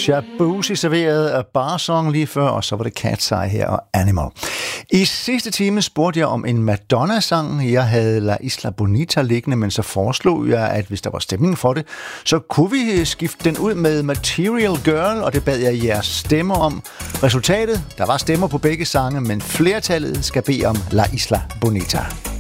Shabuzi serverede Bar Song lige før, og så var det Cat's Eye her og Animal. I sidste time spurgte jeg om en Madonna-sang. Jeg havde La Isla Bonita liggende, men så foreslog jeg, at hvis der var stemning for det, så kunne vi skifte den ud med Material Girl, og det bad jeg jeres stemmer om. Resultatet, der var stemmer på begge sange, men flertallet skal bede om La Isla Bonita.